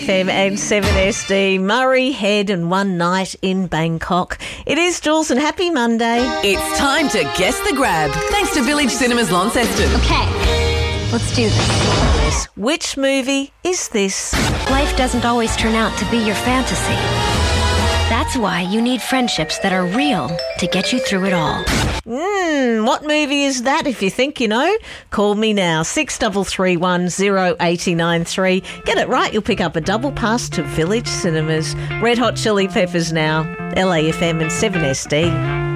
FM and 7SD, Murray Head and One Night in Bangkok. It is Jules and happy Monday. It's time to guess the grab, thanks to Village Cinemas Launceston. Okay, let's do this. Which movie is this? Life doesn't always turn out to be your fantasy. That's why you need friendships that are real to get you through it all. What movie is that? If you think you know, call me now, 6331 0893. Get it right, you'll pick up a double pass to Village Cinemas. Red Hot Chili Peppers now, LAFM and 7SD.